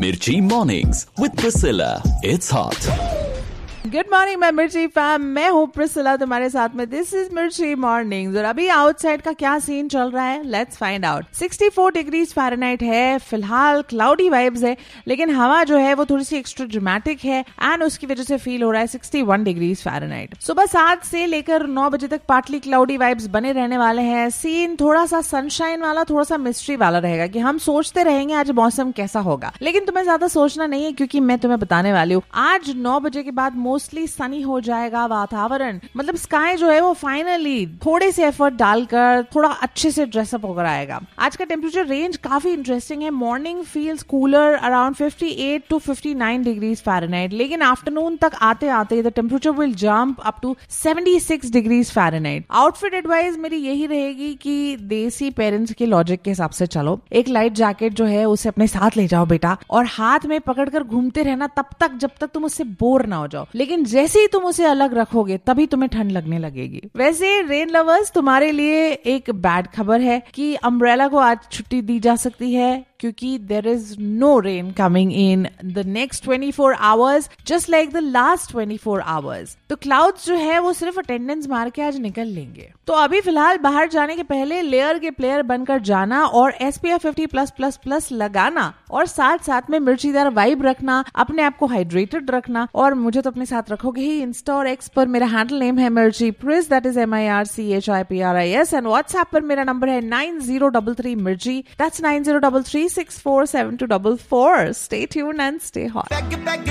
Mirchi Mornings with Priscilla. It's hot. Good morning मैं मिर्ची fam, मैं हूँ प्रिसिला तुम्हारे साथ में. दिस इज मिर्ची मॉर्निंग्स. और अभी आउटसाइड का क्या सीन चल रहा है, let's find out. 64 degrees Fahrenheit है फिलहाल, क्लाउडी वाइब्स है, लेकिन हवा जो है वो थोड़ी सी एक्स्ट्रा ड्रामेटिक है एंड उसकी वजह से फील हो रहा है 61 डिग्रीज फ़ारेनहाइट. सुबह 7 से लेकर 9 बजे तक पार्टली क्लाउडी वाइब्स बने रहने वाले हैं. सीन थोड़ा सा सनशाइन वाला, थोड़ा सा मिस्ट्री वाला रहेगा कि हम सोचते रहेंगे आज मौसम कैसा होगा, लेकिन तुम्हें ज्यादा सोचना नहीं है क्योंकि मैं तुम्हें बताने वाली हूँ आज 9 बजे के बाद मोस्टली सनी हो जाएगा वातावरण. मतलब स्काई जो है वो फाइनली थोड़े से एफर्ट डालकर थोड़ा अच्छे से ड्रेसअप होकर आएगा. आज का टेम्परेचर रेंज काफी इंटरेस्टिंग है. Morning feels cooler around 58 to 59 degrees Fahrenheit, लेकिन आफ्टरनून तक आते आते the temperature will jump up to 76 degrees Fahrenheit. Outfit advice मेरी यही रहेगी कि देसी पेरेंट्स के लॉजिक के हिसाब से चलो. एक लाइट जैकेट जो है उसे अपने साथ ले जाओ बेटा, और हाथ में पकड़कर घूमते रहना तब तक जब तक तुम उससे बोर ना हो जाओ. लेकिन जैसे ही तुम उसे अलग रखोगे तभी तुम्हें ठंड लगने लगेगी. वैसे रेन लवर्स, तुम्हारे लिए एक बैड खबर है कि अम्ब्रेला को आज छुट्टी दी जा सकती है क्योंकि there is no rain coming in the next 24 hours just like the last 24 hours. तो क्लाउड्स जो है वो सिर्फ अटेंडेंस मार के आज निकल लेंगे. तो अभी फिलहाल बाहर जाने के पहले लेयर के प्लेयर बनकर जाना और SPF 50+++ लगाना, और साथ साथ में मिर्चीदार वाइब रखना, अपने आप को हाइड्रेटेड रखना. और मुझे तो अपने साथ रखोगे ही. इंस्टा और एक्स पर मेरा हैंडल नेम है मिर्ची प्रिस, that is MIRCHIPRIS, and WhatsApp पर मेरा नंबर है 9033 मिर्ची, that's 9033647244. Stay tuned and stay hot.